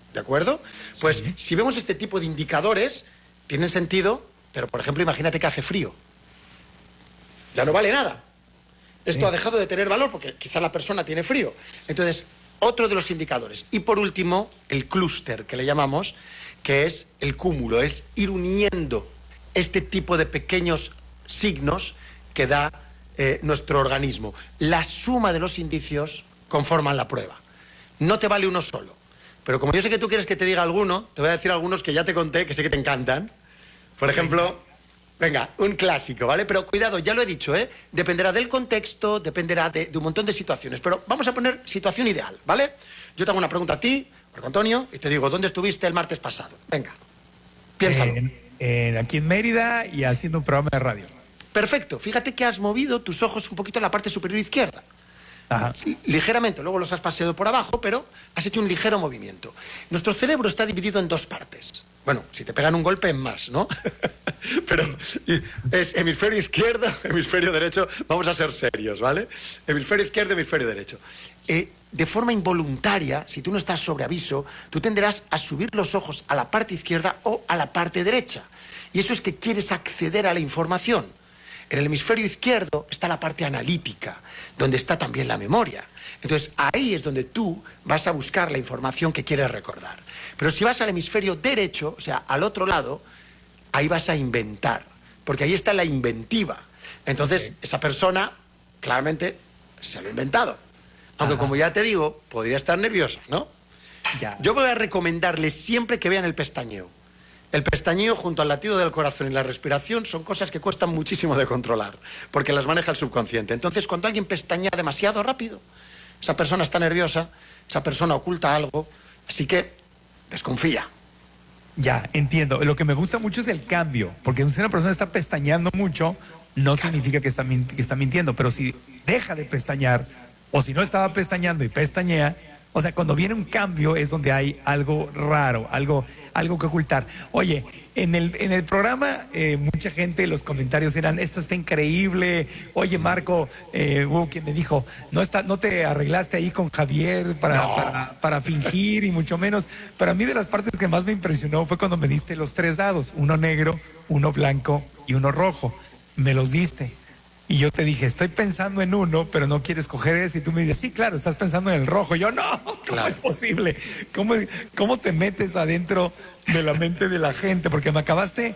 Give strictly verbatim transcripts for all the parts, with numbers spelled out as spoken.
¿de acuerdo? Pues Sí. si vemos este tipo de indicadores, tienen sentido, pero por ejemplo, imagínate que hace frío. Ya no vale nada. Esto Sí. ha dejado de tener valor porque quizá la persona tiene frío. Entonces, otro de los indicadores. Y por último, el clúster, que le llamamos, que es el cúmulo, es ir uniendo este tipo de pequeños signos que da eh, nuestro organismo. La suma de los indicios conforman la prueba. No te vale uno solo. Pero como yo sé que tú quieres que te diga alguno, te voy a decir algunos que ya te conté, que sé que te encantan. Por ejemplo... Venga, un clásico, ¿vale? Pero cuidado, ya lo he dicho, ¿eh? Dependerá del contexto, dependerá de, de un montón de situaciones. Pero vamos a poner situación ideal, ¿vale? Yo te hago una pregunta a ti, Marco Antonio, y te digo, ¿dónde estuviste el martes pasado? Venga, piénsalo. En- en- aquí en Mérida y haciendo un programa de radio. Perfecto, fíjate que has movido tus ojos un poquito a la parte superior izquierda. Ajá. Ligeramente, luego los has paseado por abajo, pero has hecho un ligero movimiento. Nuestro cerebro está dividido en dos partes. Bueno, si te pegan un golpe, en más, ¿no? Pero es hemisferio izquierdo, hemisferio derecho. Vamos a ser serios, ¿vale? Hemisferio izquierdo, hemisferio derecho. Eh, de forma involuntaria, si tú no estás sobre aviso, tú tenderás a subir los ojos a la parte izquierda o a la parte derecha. Y eso es que quieres acceder a la información. En el hemisferio izquierdo está la parte analítica, donde está también la memoria. Entonces, ahí es donde tú vas a buscar la información que quieres recordar. Pero si vas al hemisferio derecho, o sea, al otro lado, ahí vas a inventar, porque ahí está la inventiva. Entonces, Ok. esa persona, claramente, se lo ha inventado. Aunque, Ajá. como ya te digo, podría estar nerviosa, ¿no? Ya. Yo voy a recomendarles siempre que vean el pestañeo. El pestañeo junto al latido del corazón y la respiración son cosas que cuestan muchísimo de controlar, porque las maneja el subconsciente. Entonces, cuando alguien pestañea demasiado rápido, esa persona está nerviosa, esa persona oculta algo, así que desconfía. Ya, entiendo. Lo que me gusta mucho es el cambio, porque si una persona está pestañeando mucho, no significa que está, min- que está mintiendo, pero si deja de pestañear, o si no estaba pestañeando y pestañea, o sea, cuando viene un cambio es donde hay algo raro, algo, algo que ocultar. Oye, en el, en el programa eh, mucha gente, los comentarios eran, esto está increíble. Oye, Marco, eh, hubo quien me dijo, no, está, no te arreglaste ahí con Javier para, No. para, para fingir y mucho menos. Pero a mí de las partes que más me impresionó fue cuando me diste los tres dados, uno negro, uno blanco y uno rojo. Me los diste. Y yo te dije, estoy pensando en uno, pero no quieres coger ese. Y tú me dices, sí, claro, estás pensando en el rojo. Y yo, no, ¿cómo Claro. es posible? ¿Cómo, ¿Cómo te metes adentro de la mente de la gente? Porque me acabaste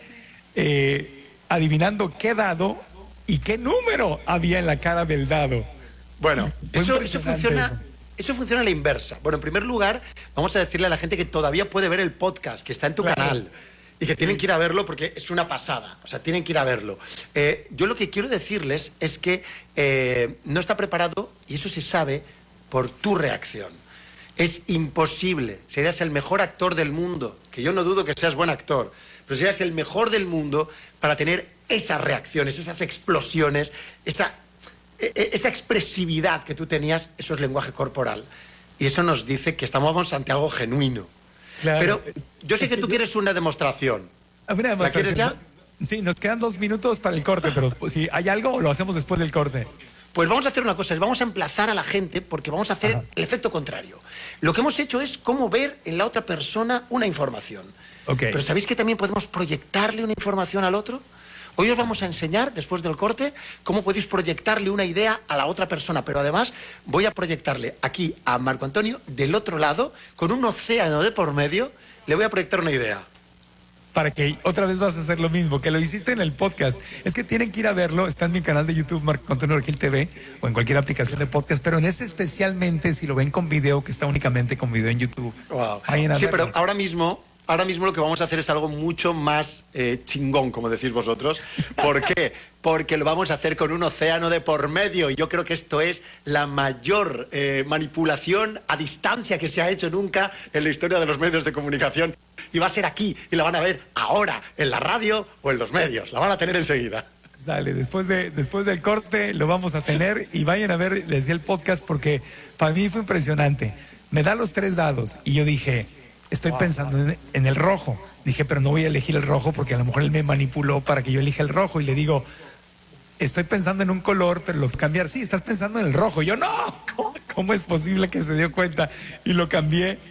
eh, adivinando qué dado y qué número había en la cara del dado. Bueno, Fue eso, eso impresionante funciona... eso. Eso funciona a la inversa. Bueno, en primer lugar, vamos a decirle a la gente que todavía puede ver el podcast, que está en tu Claro. canal. Y que tienen que ir a verlo porque es una pasada. O sea, tienen que ir a verlo. Eh, yo lo que quiero decirles es que eh, no está preparado, y eso se sabe, por tu reacción. Es imposible. Serías el mejor actor del mundo, que yo no dudo que seas buen actor, pero serías el mejor del mundo para tener esas reacciones, esas explosiones, esa, e- e- esa expresividad que tú tenías. Eso es lenguaje corporal. Y eso nos dice que estamos ante algo genuino. Claro. Pero Es- yo sé es que tú yo- quieres una demostración. Una ¿La quieres ya? demostración. Sí, nos quedan dos minutos para el corte, pero pues, si hay algo o lo hacemos después del corte. Pues vamos a hacer una cosa, vamos a emplazar a la gente porque vamos a hacer Ajá. el efecto contrario. Lo que hemos hecho es cómo ver en la otra persona una información. Ok. Pero ¿sabéis que también podemos proyectarle una información al otro? Hoy os vamos a enseñar, después del corte, cómo podéis proyectarle una idea a la otra persona. Pero además voy a proyectarle aquí a Marco Antonio, del otro lado, con un océano de por medio, le voy a proyectar una idea. Para que otra vez vas a hacer lo mismo, que lo hiciste en el podcast. Es que tienen que ir a verlo, está en mi canal de YouTube, Marco Antonio Regil T V, o en cualquier aplicación de podcast, pero en este especialmente, si lo ven con video, que está únicamente con video en YouTube. Wow. Vayan a Sí, verlo. pero ahora mismo, ahora mismo lo que vamos a hacer es algo mucho más eh, chingón, como decís vosotros. ¿Por qué? Porque lo vamos a hacer con un océano de por medio. Y yo creo que esto es la mayor eh, manipulación a distancia que se ha hecho nunca en la historia de los medios de comunicación. Y va a ser aquí, y la van a ver ahora, en la radio o en los medios. La van a tener enseguida. Sale, después, de, después del corte lo vamos a tener y vayan a ver, les decía el podcast, porque para mí fue impresionante. Me da los tres dados y yo dije, estoy pensando en, en el rojo. Dije, pero no voy a elegir el rojo porque a lo mejor él me manipuló para que yo elija el rojo. Y le digo, estoy pensando en un color, pero lo cambiar. Sí, estás pensando en el rojo. Y yo, no, ¿cómo, cómo es posible que se dio cuenta? Y lo cambié.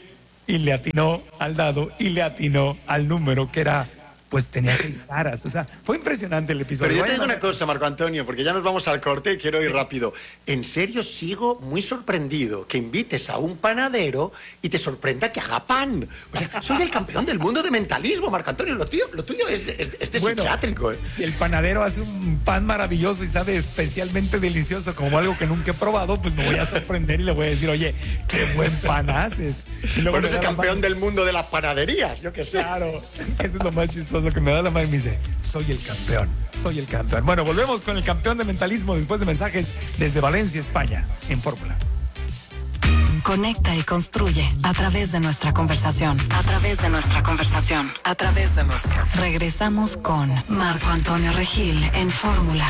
y le atinó al dado y le atinó al número que era, pues tenía seis caras. O sea, fue impresionante el episodio. Pero yo te Vayan digo a- una cosa, Marco Antonio, porque ya nos vamos al corte y quiero ir Sí. rápido. En serio, sigo muy sorprendido que invites a un panadero y te sorprenda que haga pan. O sea, soy el campeón del mundo de mentalismo, Marco Antonio. Lo tuyo, lo tuyo es de, es de- es de Bueno, psiquiátrico, ¿eh? si el panadero hace un pan maravilloso y sabe especialmente delicioso como algo que nunca he probado, pues me voy a sorprender y le voy a decir, oye, qué buen pan haces. Y luego Bueno, me es el da la campeón mano. del mundo de las panaderías, yo qué sé. Claro, eso es lo más chistoso, que me da la mano y me dice, soy el campeón, soy el campeón. Bueno, volvemos con el campeón de mentalismo después de mensajes desde Valencia, España, en Fórmula. Conecta y construye a través de nuestra conversación, a través de nuestra conversación, a través de nuestra. Regresamos con Marco Antonio Regil en Fórmula.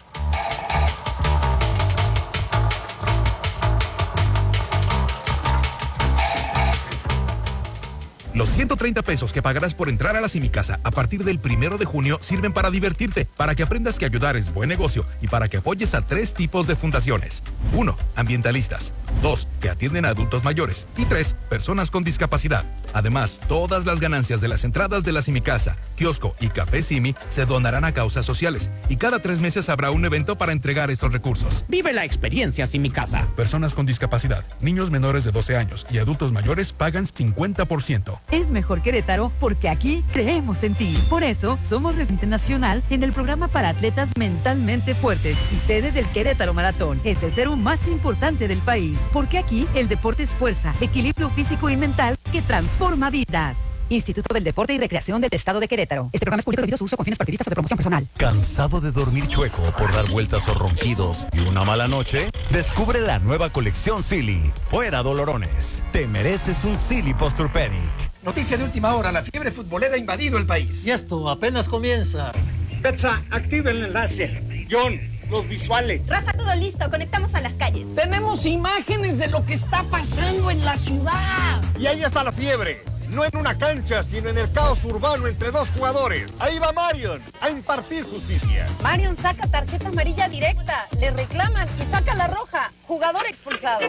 Los ciento treinta pesos que pagarás por entrar a la Simicasa a partir del primero de junio sirven para divertirte, para que aprendas que ayudar es buen negocio y para que apoyes a tres tipos de fundaciones. Uno, ambientalistas. Dos, que atienden a adultos mayores. Y tres, personas con discapacidad. Además, todas las ganancias de las entradas de la Simicasa, kiosco y café Simi se donarán a causas sociales. Y cada tres meses habrá un evento para entregar estos recursos. Vive la experiencia Simicasa. Personas con discapacidad, niños menores de doce años y adultos mayores pagan cincuenta por ciento. Es mejor Querétaro porque aquí creemos en ti. Por eso somos referente nacional en el programa para atletas mentalmente fuertes y sede del Querétaro Maratón, el tercero más importante del país. Porque aquí el deporte es fuerza, equilibrio físico y mental que transforma vidas. Instituto del Deporte y Recreación del Estado de Querétaro. Este programa es público debido a su uso con fines partidistas o de promoción personal. ¿Cansado de dormir chueco por dar vueltas o ronquidos y una mala noche? Descubre la nueva colección Silly. Fuera dolorones. Te mereces un Silly Posturpedic. Noticia de última hora, la fiebre futbolera ha invadido el país. Y esto apenas comienza. Petsa, activa el enlace. John, los visuales. Rafa, todo listo, conectamos a las calles. Tenemos imágenes de lo que está pasando en la ciudad. Y ahí está la fiebre. No en una cancha, sino en el caos urbano entre dos jugadores. Ahí va Marion a impartir justicia. Marion saca tarjeta amarilla directa, le reclaman y saca la roja. Jugador expulsado.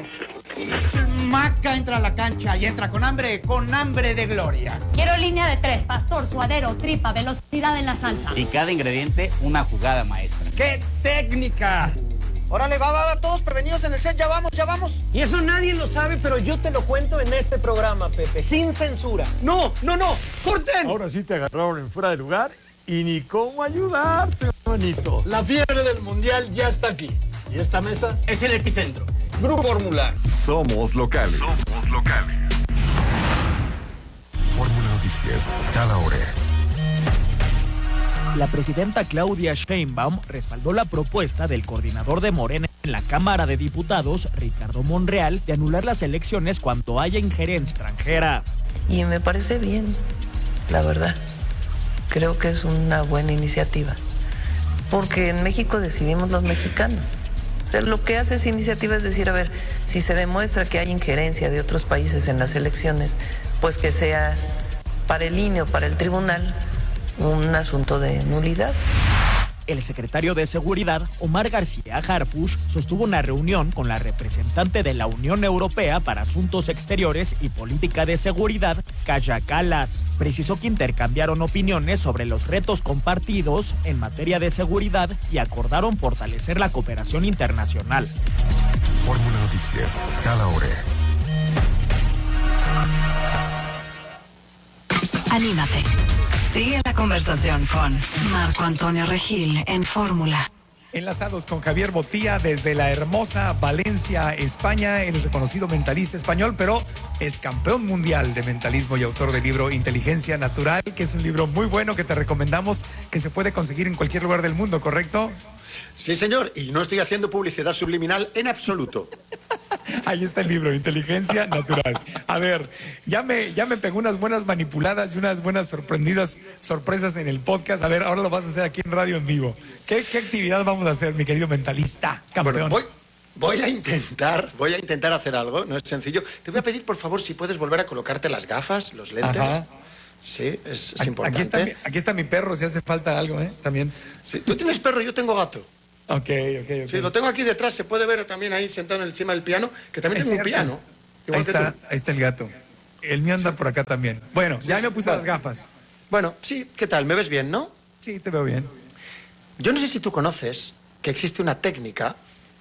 Maca entra a la cancha y entra con hambre, con hambre de gloria. Quiero línea de tres, pastor, suadero, tripa, velocidad en la salsa. Y cada ingrediente, una jugada maestra. ¡Qué técnica! Órale, va, va, va, todos prevenidos en el set, ya vamos, ya vamos. Y eso nadie lo sabe, pero yo te lo cuento en este programa, Pepe, sin censura. ¡No, no, no! ¡Corten! Ahora sí te agarraron en fuera de lugar y ni cómo ayudarte, hermanito. La fiebre del mundial ya está aquí. Y esta mesa es el epicentro. Grupo Fórmula. Somos locales. Somos locales. Fórmula Noticias, cada hora. La presidenta Claudia Sheinbaum respaldó la propuesta del coordinador de Morena en la Cámara de Diputados, Ricardo Monreal, de anular las elecciones cuando haya injerencia extranjera. Y me parece bien, la verdad. Creo que es una buena iniciativa. Porque en México decidimos los mexicanos. O sea, lo que hace esa iniciativa es decir, a ver, si se demuestra que hay injerencia de otros países en las elecciones, pues que sea para el I N E o para el tribunal un asunto de nulidad. El secretario de Seguridad, Omar García Harfuch, sostuvo una reunión con la representante de la Unión Europea para Asuntos Exteriores y Política de Seguridad, Kaja Kallas. Precisó que intercambiaron opiniones sobre los retos compartidos en materia de seguridad y acordaron fortalecer la cooperación internacional. Fórmula Noticias, cada hora. Anímate. Sigue la conversación con Marco Antonio Regil en Fórmula. Enlazados con Javier Botía desde la hermosa Valencia, España. Él es reconocido mentalista español, pero es campeón mundial de mentalismo y autor del libro Inteligencia Natural, que es un libro muy bueno que te recomendamos, que se puede conseguir en cualquier lugar del mundo, ¿correcto? Sí, señor, y no estoy haciendo publicidad subliminal en absoluto. Ahí está el libro, Inteligencia Natural. A ver, ya me, ya me pegó unas buenas manipuladas y unas buenas sorprendidas sorpresas en el podcast. A ver, ahora lo vas a hacer aquí en radio en vivo. ¿Qué, qué actividad vamos a hacer, mi querido mentalista, campeón? Bueno, voy, voy a intentar, voy a intentar hacer algo, no es sencillo. Te voy a pedir, por favor, si puedes volver a colocarte las gafas, los lentes. Ajá. Sí, es, es aquí, importante. Aquí está, mi, aquí está mi perro, si hace falta algo, ¿eh? También. Sí, tú tienes perro, yo tengo gato. Ok, ok, ok. Sí, lo tengo aquí detrás, se puede ver también ahí sentado encima del piano, que también es tengo cierto. un piano. Ahí está, ahí está el gato. El mío anda por acá también. Bueno, ya me puse las gafas. Bueno, sí, ¿qué tal? ¿Me ves bien, no? Sí, te veo bien. Yo no sé si tú conoces que existe una técnica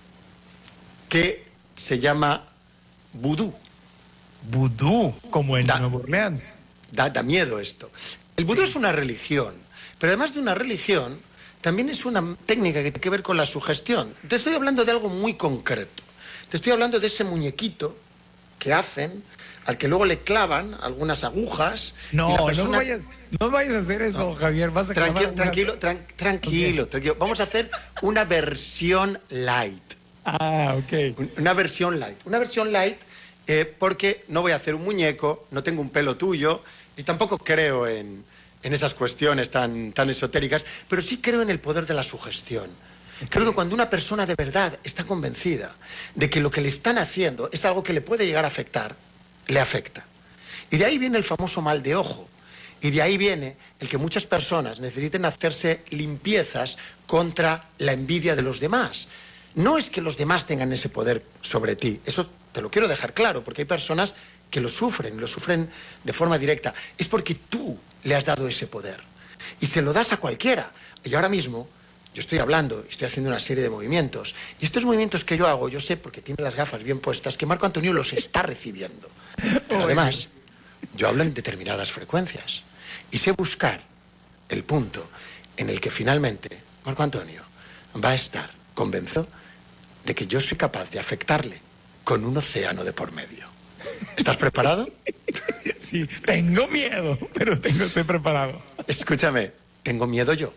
que se llama vudú. Vudú, como en Nueva Orleans. Da, da miedo esto. El vudú sí. es una religión, pero además de una religión, también es una técnica que tiene que ver con la sugestión. Te estoy hablando de algo muy concreto. Te estoy hablando de ese muñequito que hacen, al que luego le clavan algunas agujas. No, y la persona... no, vayas, no vayas a hacer eso, no. Javier. Vas a tranquilo, tranquilo, tran tranquilo, okay. tranquilo. Vamos a hacer una versión light. Ah, ok. Una versión light. Una versión light eh, porque no voy a hacer un muñeco, no tengo un pelo tuyo y tampoco creo en, en esas cuestiones tan, tan esotéricas, pero sí creo en el poder de la sugestión. Okay. Creo que cuando una persona de verdad está convencida de que lo que le están haciendo es algo que le puede llegar a afectar, le afecta. Y de ahí viene el famoso mal de ojo. Y de ahí viene el que muchas personas necesiten hacerse limpiezas contra la envidia de los demás. No es que los demás tengan ese poder sobre ti, eso te lo quiero dejar claro, porque hay personas que lo sufren, lo sufren de forma directa. Es porque tú le has dado ese poder y se lo das a cualquiera. Y ahora mismo yo estoy hablando, estoy haciendo una serie de movimientos, y estos movimientos que yo hago, yo sé, porque tiene las gafas bien puestas, que Marco Antonio los está recibiendo. Pero además, yo hablo en determinadas frecuencias y sé buscar el punto en el que finalmente Marco Antonio va a estar convencido de que yo soy capaz de afectarle con un océano de por medio. ¿Estás preparado? Sí, tengo miedo, pero tengo, estoy preparado. Escúchame, tengo miedo yo.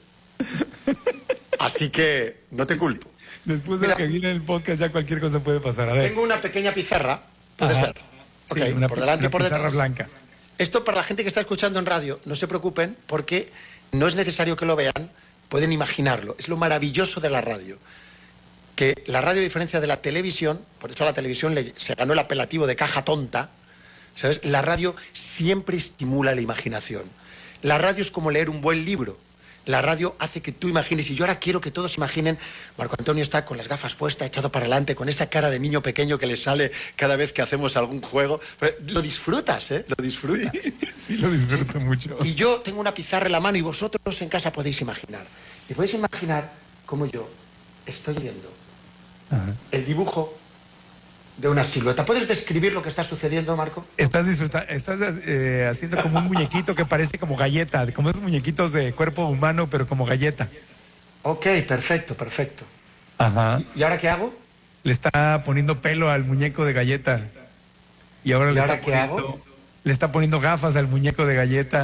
Así que no te culpo. Después de Mira, lo que viene en el podcast ya cualquier cosa puede pasar. A ver. Tengo una pequeña pizarra, puedes Ajá. ver. Sí, okay, una, por delante una y por pizarra detrás. blanca. Esto para la gente que está escuchando en radio, no se preocupen porque no es necesario que lo vean, pueden imaginarlo. Es lo maravilloso de la radio. Que la radio, a diferencia de la televisión, por eso a la televisión le, se ganó el apelativo de caja tonta, ¿sabes? La radio siempre estimula la imaginación. La radio es como leer un buen libro. La radio hace que tú imagines, y yo ahora quiero que todos imaginen, Marco Antonio está con las gafas puestas, echado para adelante, con esa cara de niño pequeño que le sale cada vez que hacemos algún juego. Lo disfrutas, ¿eh? Lo disfrutas. Sí, sí, lo disfruto mucho. Y yo tengo una pizarra en la mano y vosotros en casa podéis imaginar. Y podéis imaginar cómo yo estoy viendo Ajá. el dibujo de una silueta. ¿Puedes describir lo que está sucediendo, Marco? Estás, estás eh, haciendo como un muñequito que parece como galleta, como esos muñequitos de cuerpo humano, pero como galleta. Ok, perfecto, perfecto. Ajá. ¿Y ahora qué hago? Le está poniendo pelo al muñeco de galleta. Y ahora, ¿Y le, ahora está qué poniendo, hago? le está poniendo gafas al muñeco de galleta.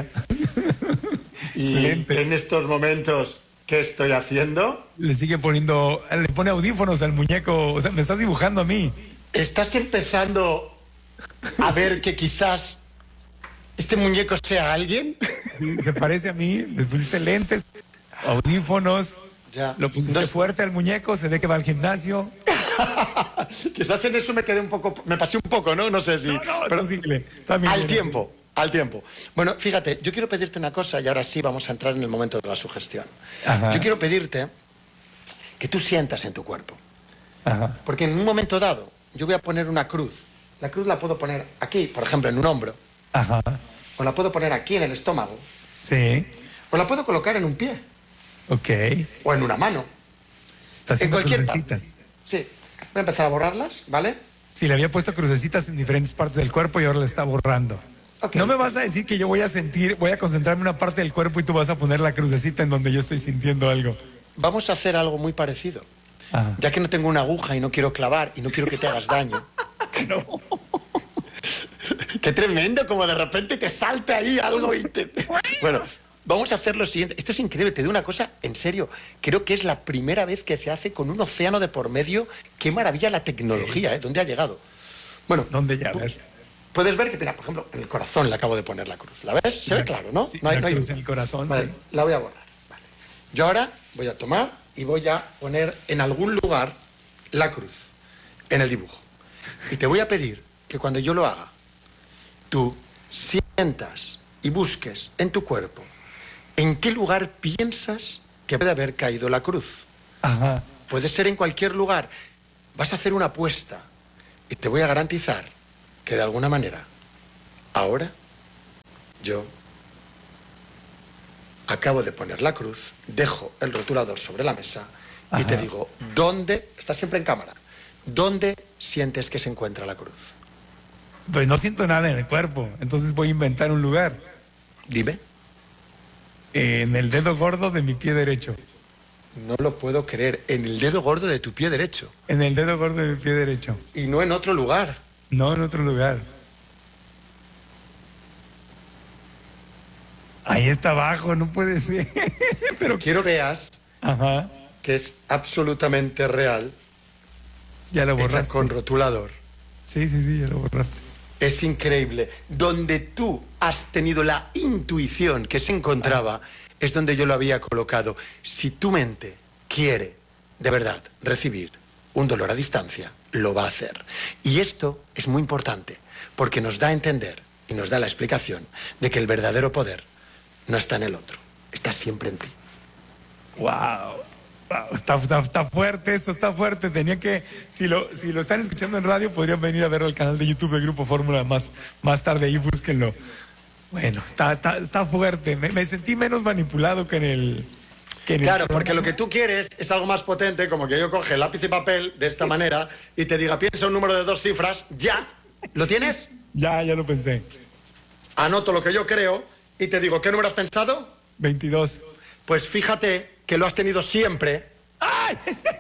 Y lentes. En estos momentos, ¿qué estoy haciendo? Le sigue poniendo, le pone audífonos al muñeco. O sea, me estás dibujando a mí. ¿Estás empezando a ver que quizás este muñeco sea alguien? Sí, se parece a mí. Le pusiste lentes, audífonos, ya. Lo pusiste no. fuerte al muñeco, se ve que va al gimnasio. Quizás en eso me quedé un poco, me pasé un poco, ¿no? No sé si... No, no, pero sí, también al tiempo, al tiempo. Bueno, fíjate, yo quiero pedirte una cosa y ahora sí vamos a entrar en el momento de la sugestión. Ajá. Yo quiero pedirte que tú sientas en tu cuerpo. Ajá. Porque en un momento dado yo voy a poner una cruz. La cruz la puedo poner aquí, por ejemplo, en un hombro. Ajá. O la puedo poner aquí en el estómago. Sí. O la puedo colocar en un pie. Ok. O en una mano. Estás haciendo en cualquier crucecitas. parte. Sí. Voy a empezar a borrarlas, ¿vale? Sí, le había puesto crucecitas en diferentes partes del cuerpo y ahora le está borrando. Okay. No me vas a decir que yo voy a sentir, voy a concentrarme en una parte del cuerpo y tú vas a poner la crucecita en donde yo estoy sintiendo algo. Vamos a hacer algo muy parecido. Ajá. Ya que no tengo una aguja y no quiero clavar y no quiero que te hagas daño. No. Qué tremendo, como de repente te salta ahí algo y te... Bueno, vamos a hacer lo siguiente. Esto es increíble, te digo una cosa, en serio. Creo que es la primera vez que se hace con un océano de por medio. Qué maravilla la tecnología, sí. ¿eh? ¿Dónde ha llegado? Bueno, ¿dónde ya? A ver. Puedes ver que, mira, por ejemplo, en el corazón le acabo de poner la cruz. ¿La ves? Se ve claro, ¿no? Sí, no hay, la no hay... cruz en el corazón, vale, sí. La voy a borrar. Vale. Yo ahora voy a tomar y voy a poner en algún lugar la cruz en el dibujo. Y te voy a pedir que cuando yo lo haga, tú sientas y busques en tu cuerpo en qué lugar piensas que puede haber caído la cruz. Ajá. Puede ser en cualquier lugar. Vas a hacer una apuesta y te voy a garantizar que de alguna manera ahora yo acabo de poner la cruz, dejo el rotulador sobre la mesa y Ajá. te digo, ¿dónde, estás siempre en cámara, dónde sientes que se encuentra la cruz? Pues no siento nada en el cuerpo, entonces voy a inventar un lugar. Dime. En el dedo gordo de mi pie derecho. No lo puedo creer, en el dedo gordo de tu pie derecho. En el dedo gordo de mi pie derecho. Y no en otro lugar. No en otro lugar. Ahí está abajo, no puede ser. Pero quiero que veas Ajá. que es absolutamente real. Ya lo borraste. Hecha con rotulador. Sí, sí, sí, ya lo borraste. Es increíble. Donde tú has tenido la intuición que se encontraba, ah. es donde yo lo había colocado. Si tu mente quiere, de verdad, recibir un dolor a distancia, lo va a hacer. Y esto es muy importante, porque nos da a entender y nos da la explicación de que el verdadero poder no está en el otro, está siempre en ti. ¡Wow! Wow, está, está, está fuerte esto, está fuerte. Tenía que, si lo, si lo están escuchando en radio, podrían venir a verlo al canal de YouTube de Grupo Fórmula más, más tarde, ahí búsquenlo. Bueno, está, está, está fuerte. Me, me sentí menos manipulado que en el... Que en claro, el... porque lo que tú quieres es algo más potente, como que yo coge lápiz y papel de esta manera y te diga, piensa un número de dos cifras, ya. ¿Lo tienes? Ya, ya lo pensé. Anoto lo que yo creo y te digo, ¿qué número has pensado? veintidós. Pues fíjate que lo has tenido siempre. ¡Ay!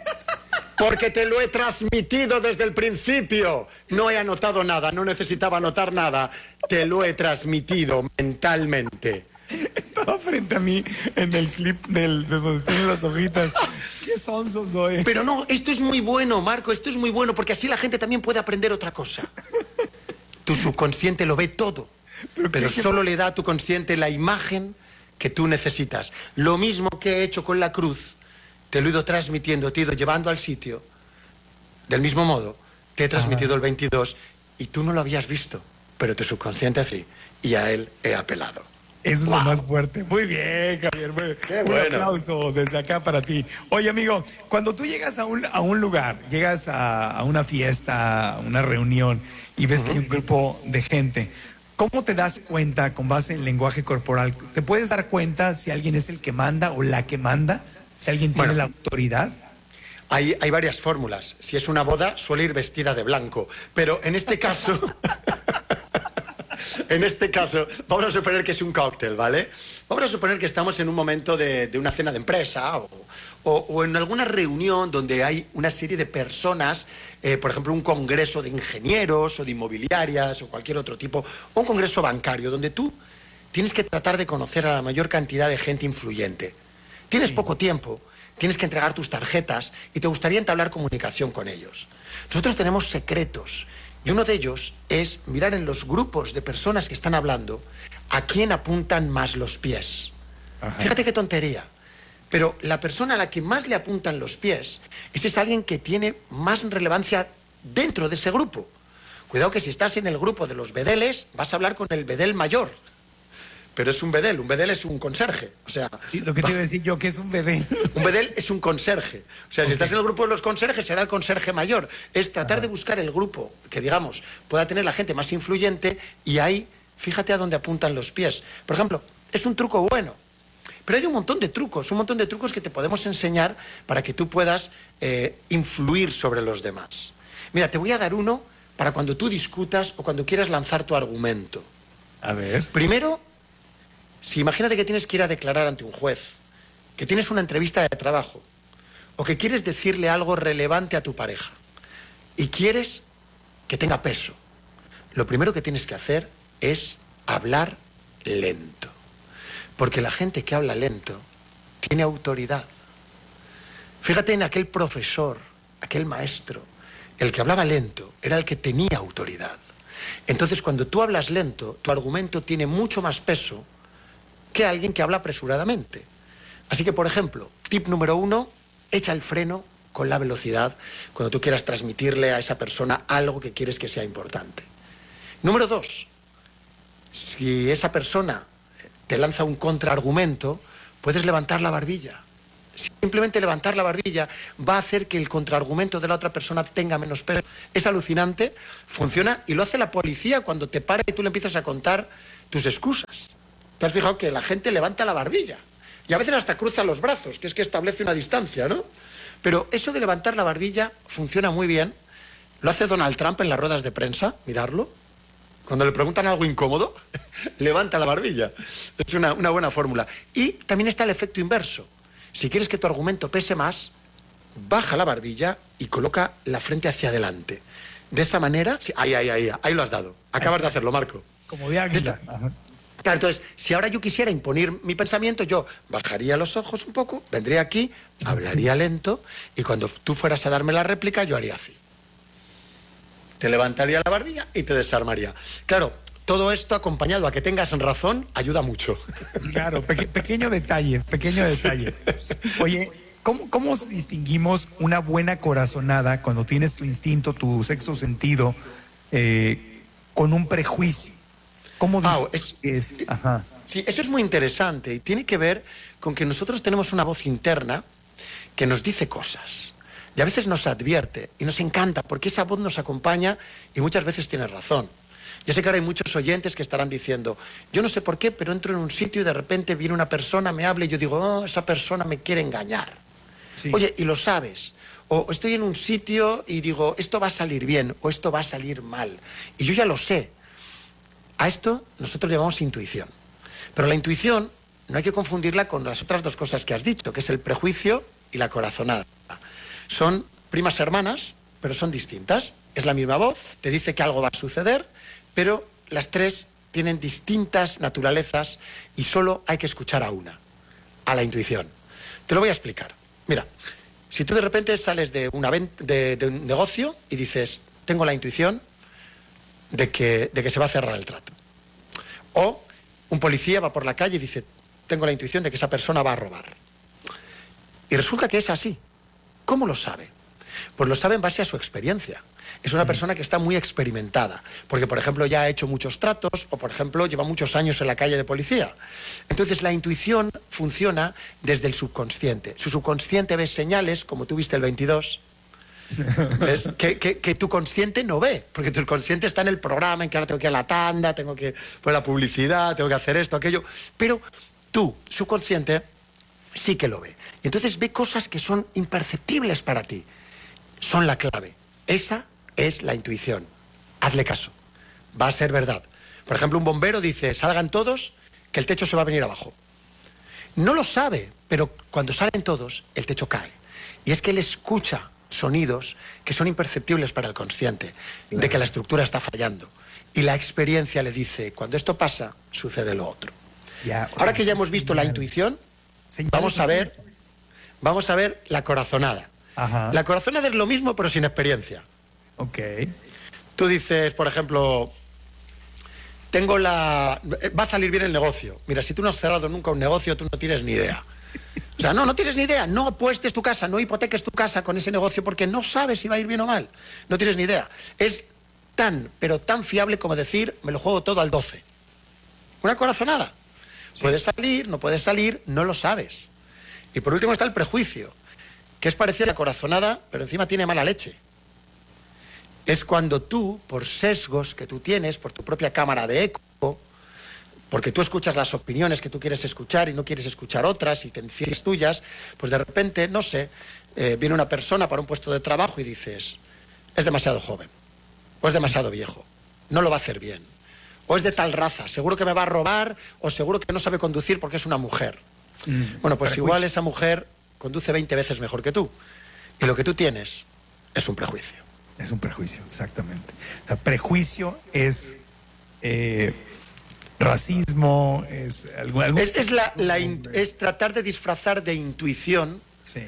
Porque te lo he transmitido desde el principio. No he anotado nada, no necesitaba anotar nada. Te lo he transmitido mentalmente. Estaba frente a mí en el clip del, de donde tienen las hojitas. ¡Qué sonso soy! Pero no, esto es muy bueno, Marco, esto es muy bueno, porque así la gente también puede aprender otra cosa. Tu subconsciente lo ve todo, pero, pero qué, solo qué... le da a tu consciente la imagen que tú necesitas. Lo mismo que he hecho con la cruz, te lo he ido transmitiendo, te he ido llevando al sitio. Del mismo modo, te he transmitido Ajá. el veintidós y tú no lo habías visto, pero tu subconsciente sí, y a él he apelado. Eso es wow. lo más fuerte. Muy bien, Javier. Muy, Qué un bueno. aplauso desde acá para ti. Oye, amigo, cuando tú llegas a un, a un lugar, llegas a, a una fiesta, a una reunión, y ves uh-huh. que hay un grupo de gente, ¿cómo te das cuenta con base en el lenguaje corporal? ¿Te puedes dar cuenta si alguien es el que manda o la que manda? ¿Si alguien tiene bueno, la autoridad? Hay, hay varias fórmulas. Si es una boda, suele ir vestida de blanco. Pero en este caso... En este caso, vamos a suponer que es un cóctel, ¿vale? Vamos a suponer que estamos en un momento de, de una cena de empresa o, o, o en alguna reunión donde hay una serie de personas, eh, por ejemplo, un congreso de ingenieros o de inmobiliarias o cualquier otro tipo, o un congreso bancario, donde tú tienes que tratar de conocer a la mayor cantidad de gente influyente. Tienes sí. poco tiempo, tienes que entregar tus tarjetas y te gustaría entablar comunicación con ellos. Nosotros tenemos secretos. Y uno de ellos es mirar en los grupos de personas que están hablando a quién apuntan más los pies. Ajá. Fíjate qué tontería. Pero la persona a la que más le apuntan los pies, ese es alguien que tiene más relevancia dentro de ese grupo. Cuidado que si estás en el grupo de los bedeles, vas a hablar con el bedel mayor. Pero es un bedel, un bedel es un conserje. O sea, sí, lo que te iba a decir yo, ¿qué es un bedel? Un bedel es un conserje. O sea, okay. si estás en el grupo de los conserjes, será el conserje mayor. Es tratar Ajá. de buscar el grupo que, digamos, pueda tener la gente más influyente y ahí, fíjate a dónde apuntan los pies. Por ejemplo, es un truco bueno. Pero hay un montón de trucos, un montón de trucos que te podemos enseñar para que tú puedas eh, influir sobre los demás. Mira, te voy a dar uno para cuando tú discutas o cuando quieras lanzar tu argumento. A ver. Primero... Si imagínate que tienes que ir a declarar ante un juez, que tienes una entrevista de trabajo, o que quieres decirle algo relevante a tu pareja, y quieres que tenga peso, lo primero que tienes que hacer es hablar lento. Porque la gente que habla lento tiene autoridad. Fíjate en aquel profesor, aquel maestro, el que hablaba lento era el que tenía autoridad. Entonces, cuando tú hablas lento, tu argumento tiene mucho más peso que alguien que habla apresuradamente. Así que, por ejemplo, tip número uno, echa el freno con la velocidad cuando tú quieras transmitirle a esa persona algo que quieres que sea importante. Número dos, si esa persona te lanza un contraargumento, puedes levantar la barbilla. Sin Simplemente levantar la barbilla va a hacer que el contraargumento de la otra persona tenga menos peso. Es alucinante, funciona, y lo hace la policía cuando te para y tú le empiezas a contar tus excusas. ¿Te has fijado que la gente levanta la barbilla? Y a veces hasta cruza los brazos, que es que establece una distancia, ¿no? Pero eso de levantar la barbilla funciona muy bien. Lo hace Donald Trump en las ruedas de prensa, mirarlo. Cuando le preguntan algo incómodo, levanta la barbilla. Es una, una buena fórmula. Y también está el efecto inverso. Si quieres que tu argumento pese más, baja la barbilla y coloca la frente hacia adelante. De esa manera... Sí, ahí, ahí, ahí, ahí lo has dado. Acabas de hacerlo, Marco. Como de águila. Ajá. Claro, entonces, si ahora yo quisiera imponer mi pensamiento, yo bajaría los ojos un poco, vendría aquí, hablaría lento, y cuando tú fueras a darme la réplica, yo haría así. Te levantaría la barbilla y te desarmaría. Claro, todo esto acompañado a que tengas razón ayuda mucho. Claro, peque pequeño detalle, pequeño detalle. Oye, ¿cómo, ¿cómo distinguimos una buena corazonada cuando tienes tu instinto, tu sexto sentido, eh, con un prejuicio? ¿Cómo ah, es, es? Ajá. Sí, eso es muy interesante y tiene que ver con que nosotros tenemos una voz interna que nos dice cosas. Y a veces nos advierte y nos encanta porque esa voz nos acompaña y muchas veces tiene razón. Yo sé que ahora hay muchos oyentes que estarán diciendo, yo no sé por qué, pero entro en un sitio y de repente viene una persona, me habla y yo digo, oh, esa persona me quiere engañar. Sí. Oye, y lo sabes. O estoy en un sitio y digo, esto va a salir bien o esto va a salir mal. Y yo ya lo sé. A esto nosotros llamamos intuición. Pero la intuición no hay que confundirla con las otras dos cosas que has dicho, que es el prejuicio y la corazonada. Son primas hermanas, pero son distintas. Es la misma voz, te dice que algo va a suceder, pero las tres tienen distintas naturalezas y solo hay que escuchar a una, a la intuición. Te lo voy a explicar. Mira, si tú de repente sales de, una de, de un negocio y dices, tengo la intuición de que, de que se va a cerrar el trato. O un policía va por la calle y dice, tengo la intuición de que esa persona va a robar. Y resulta que es así. ¿Cómo lo sabe? Pues lo sabe en base a su experiencia. Es una persona que está muy experimentada, porque, por ejemplo, ya ha hecho muchos tratos o, por ejemplo, lleva muchos años en la calle de policía. Entonces, la intuición funciona desde el subconsciente. Su subconsciente ve señales, como tú viste el veintidós, ¿ves? Que, que, que tu consciente no ve, porque tu consciente está en el programa, en que ahora tengo que ir a la tanda, tengo que poner la publicidad, tengo que hacer esto, aquello. Pero tú, subconsciente, sí que lo ve. Y entonces ve cosas que son imperceptibles para ti. Son la clave. Esa es la intuición. Hazle caso. Va a ser verdad. Por ejemplo, un bombero dice, salgan todos, que el techo se va a venir abajo. No lo sabe, pero cuando salen todos, el techo cae. Y es que él escucha sonidos que son imperceptibles para el consciente, claro, de que la estructura está fallando. Y la experiencia le dice, cuando esto pasa, sucede lo otro. Ya, ahora que ya hemos visto señales, la intuición, vamos a ver, vamos a ver la corazonada. Ajá. La corazonada es lo mismo, pero sin experiencia. Ok. Tú dices, por ejemplo, tengo la... va a salir bien el negocio. Mira, si tú no has cerrado nunca un negocio, tú no tienes ni idea. O sea, no, no tienes ni idea. No apuestes tu casa, no hipoteques tu casa con ese negocio porque no sabes si va a ir bien o mal. No tienes ni idea. Es tan, pero tan fiable como decir, me lo juego todo al doce. Una corazonada. Sí. Puedes salir, no puedes salir, no lo sabes. Y por último está el prejuicio, que es parecido a la corazonada, pero encima tiene mala leche. Es cuando tú, por sesgos que tú tienes, por tu propia cámara de eco, porque tú escuchas las opiniones que tú quieres escuchar y no quieres escuchar otras y te encierras tuyas, pues de repente, no sé, eh, viene una persona para un puesto de trabajo y dices, es demasiado joven, o es demasiado viejo, no lo va a hacer bien, o es de tal raza, seguro que me va a robar, o seguro que no sabe conducir porque es una mujer. Mm, bueno, pues igual esa mujer conduce veinte veces mejor que tú, y lo que tú tienes es un prejuicio. Es un prejuicio, exactamente. O sea, prejuicio es eh, racismo, es algo... algo es, es, la, la in, es tratar de disfrazar de intuición, sí,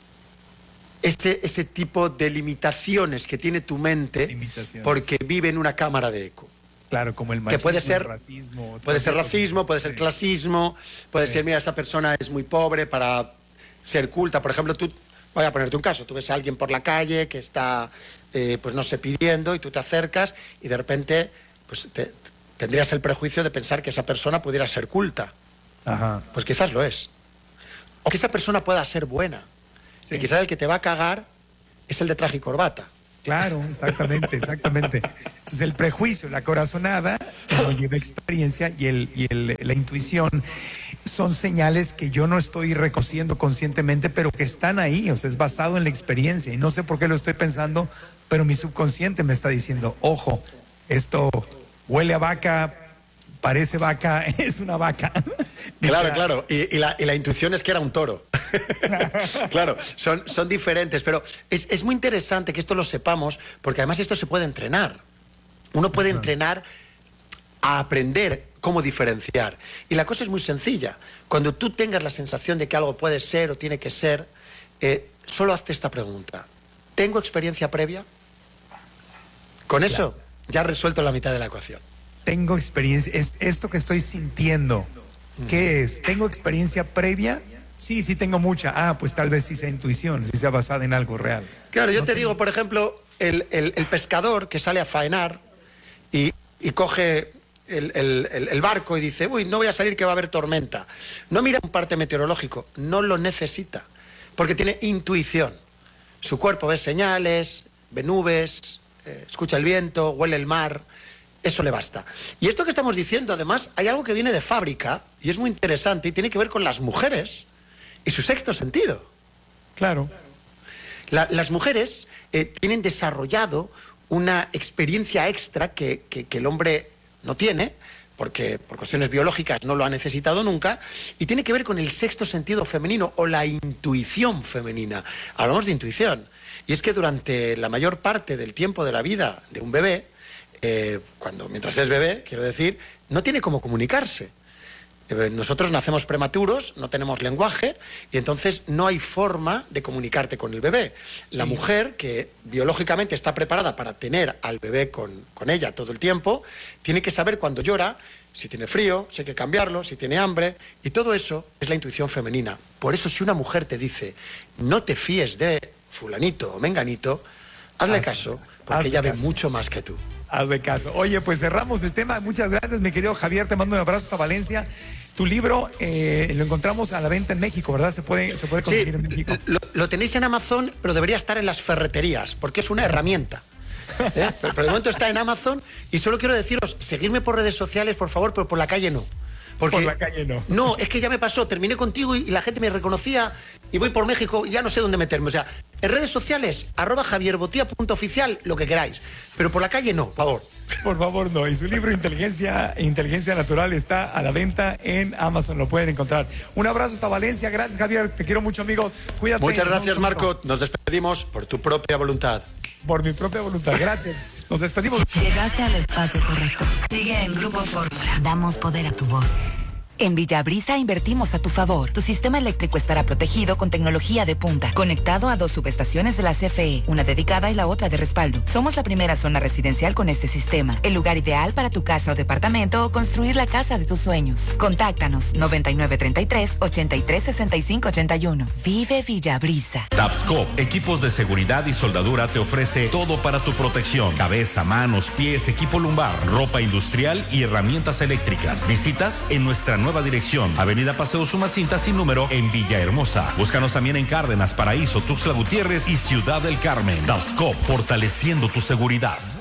ese, ese tipo de limitaciones que tiene tu mente porque vive en una cámara de eco. Claro, como el machismo, que puede ser el racismo. Puede ser racismo, puede ser clasismo, puede sí. ser, mira, esa persona es muy pobre para ser culta. Por ejemplo, tú... Voy a ponerte un caso, tú ves a alguien por la calle que está, eh, pues no sé, pidiendo y tú te acercas y de repente pues te, tendrías el prejuicio de pensar que esa persona pudiera ser culta. Ajá. Pues quizás lo es. o que esa persona pueda ser buena. Sí. Y quizás el que te va a cagar es el de traje y corbata. Claro, exactamente, exactamente. Entonces el prejuicio, la corazonada, no lleva experiencia y, el, y el, la intuición son señales que yo no estoy reconociendo conscientemente, pero que están ahí, o sea, es basado en la experiencia y no sé por qué lo estoy pensando, pero mi subconsciente me está diciendo, ojo, esto huele a vaca, parece vaca, es una vaca. Claro, claro, y, y, la, y la intuición es que era un toro. Claro, son, son diferentes, pero es, es muy interesante que esto lo sepamos, porque además esto se puede entrenar. Uno puede entrenar a aprender cómo diferenciar. Y la cosa es muy sencilla. Cuando tú tengas la sensación de que algo puede ser o tiene que ser, eh, solo hazte esta pregunta. ¿Tengo experiencia previa? Con eso claro. ya has resuelto la mitad de la ecuación. Tengo experiencia, es esto que estoy sintiendo, ¿qué es? ¿Tengo experiencia previa? Sí, sí tengo mucha. Ah, pues tal vez sí sea intuición, sí sea basada en algo real. Claro, yo no te tengo... digo, por ejemplo, el, el, el pescador que sale a faenar y, y coge el, el, el, el barco y dice, uy, no voy a salir que va a haber tormenta. No mira un parte meteorológico, no lo necesita, porque tiene intuición. Su cuerpo ve señales, ve nubes, eh, escucha el viento, huele el mar. Eso le basta. Y esto que estamos diciendo, además, hay algo que viene de fábrica y es muy interesante y tiene que ver con las mujeres y su sexto sentido. Claro. La, las mujeres eh, tienen desarrollado una experiencia extra que, que, que el hombre no tiene, porque por cuestiones biológicas no lo ha necesitado nunca, y tiene que ver con el sexto sentido femenino o la intuición femenina. Hablamos de intuición. Y es que durante la mayor parte del tiempo de la vida de un bebé, Eh, cuando mientras es bebé, quiero decir, no tiene cómo comunicarse. Eh, nosotros nacemos prematuros, no tenemos lenguaje y entonces no hay forma de comunicarte con el bebé. Sí. La mujer, que biológicamente está preparada para tener al bebé con, con ella todo el tiempo, tiene que saber cuando llora, si tiene frío, si hay que cambiarlo, si tiene hambre, y todo eso es la intuición femenina. Por eso, si una mujer te dice, no te fíes de fulanito o menganito, hazle hazle caso, porque hazle ella caso. ve mucho más que tú. Hazme caso. Oye, pues cerramos el tema. Muchas gracias, mi querido Javier. Te mando un abrazo hasta Valencia. Tu libro eh, lo encontramos a la venta en México, ¿verdad? Se puede, se puede conseguir sí, en México. Lo, lo tenéis en Amazon, pero debería estar en las ferreterías, porque es una herramienta. ¿Eh? Pero, pero de momento está en Amazon y solo quiero deciros, seguidme por redes sociales, por favor, pero por la calle no. Porque, por la calle no. No, es que ya me pasó, terminé contigo y, y la gente me reconocía y voy por México y ya no sé dónde meterme. O sea, en redes sociales, arroba javierbotía.oficial, lo que queráis. Pero por la calle no, por favor. Por favor, no. Y su libro Inteligencia, Inteligencia Natural está a la venta en Amazon, lo pueden encontrar. Un abrazo hasta Valencia. Gracias, Javier. Te quiero mucho, amigo. Cuídate. Muchas gracias, Marco. Nos despedimos por tu propia voluntad. Por mi propia voluntad. Gracias. Nos despedimos. Llegaste al espacio correcto. Sigue en Grupo Fórmula. Damos poder a tu voz. En Villabrisa invertimos a tu favor. Tu sistema eléctrico estará protegido con tecnología de punta, conectado a dos subestaciones de la C F E, una dedicada y la otra de respaldo. Somos la primera zona residencial con este sistema, el lugar ideal para tu casa o departamento o construir la casa de tus sueños. Contáctanos noventa y nueve treinta y tres, ochenta y tres sesenta y cinco ochenta y uno. Vive Villabrisa. Tapscop, equipos de seguridad y soldadura, te ofrece todo para tu protección: cabeza, manos, pies, equipo lumbar, ropa industrial y herramientas eléctricas. Visitas en nuestra nueva nueva dirección, Avenida Paseo Sumacinta sin número en Villahermosa. Búscanos también en Cárdenas, Paraíso, Tuxtla Gutiérrez y Ciudad del Carmen. Tapscop, fortaleciendo tu seguridad.